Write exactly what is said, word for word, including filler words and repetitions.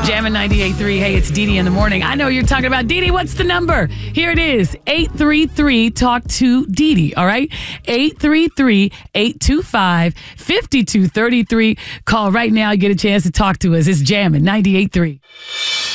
Jammin' ninety-eight point three. Hey, it's Dee Dee in the morning. I know you're talking about Dee Dee. What's the number? Here it is. eight three three talk to Dee Dee. All right? eight three three, eight two five, five two three three. Call right now. Get a chance to talk to us. It's Jammin' ninety-eight point three.